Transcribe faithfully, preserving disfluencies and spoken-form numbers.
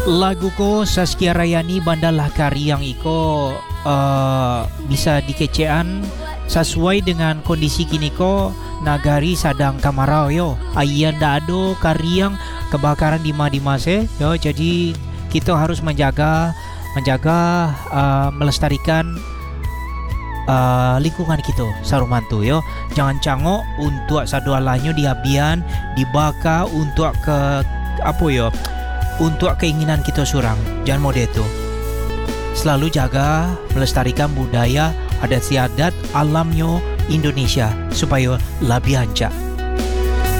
Lagu ko Saskia Rayani bandalah kari yang iko uh, bisa dikecean sesuai dengan kondisi kini ko nagari sadang kamarau yo. Ayan ado kari yang kebakaran di madimase yo. Jadi kita harus menjaga menjaga uh, melestarikan uh, lingkungan kita sarumantu yo. Jangan cangok untuk sadualanyo diabian dibaka untuk ke apa yo, untuk keinginan kita surang. Jangan mode itu. Selalu jaga melestarikan budaya adat istiadat alamnya Indonesia supaya lebih hancak.